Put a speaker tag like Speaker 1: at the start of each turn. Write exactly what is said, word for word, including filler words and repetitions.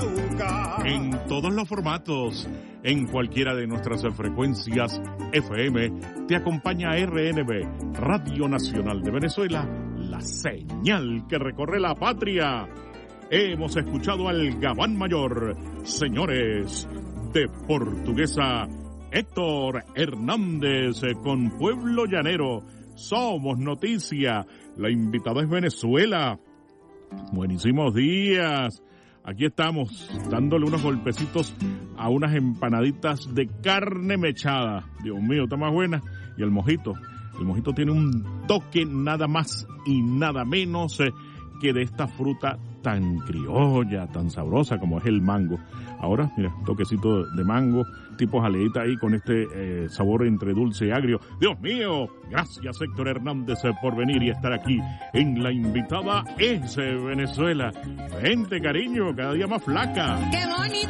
Speaker 1: En todos los formatos, en cualquiera de nuestras frecuencias F M, te acompaña R N B, Radio Nacional de Venezuela, la señal que recorre la patria. Hemos escuchado al Gabán Mayor, señores, de Portuguesa, Héctor Hernández con Pueblo Llanero. Somos noticia. La invitada es Venezuela. Buenísimos días. Aquí estamos dándole unos golpecitos a unas empanaditas de carne mechada. Dios mío, está más buena. Y el mojito. El mojito tiene un toque nada más y nada menos eh, que de esta fruta tan criolla, tan sabrosa como es el mango. Ahora, mira, toquecito de mango, tipo jaleita ahí con este eh, sabor entre dulce y agrio. Dios mío, gracias Héctor Hernández por venir y estar aquí en La Invitada es Venezuela. Vente, cariño, cada día más flaca.
Speaker 2: ¡Qué bonito!